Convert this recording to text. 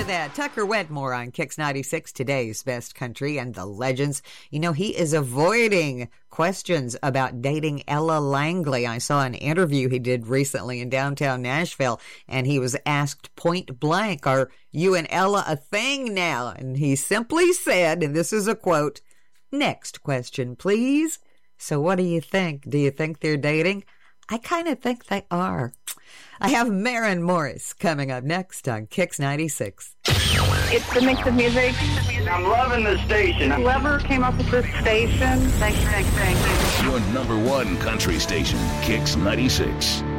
to that. Tucker Wetmore on Kix 96, today's best country and the legends. You know, he is avoiding questions about dating Ella Langley. I saw an interview he did recently in downtown Nashville, and he was asked point blank, are you and Ella a thing now? And he simply said, and this is a quote, next question, please. So what do you think? Do you think they're dating? I kind of think they are. I have Maren Morris coming up next on Kix 96. It's the mix of music. I'm loving the station. Whoever came up with this station, thank you. Your number one country station, Kix 96.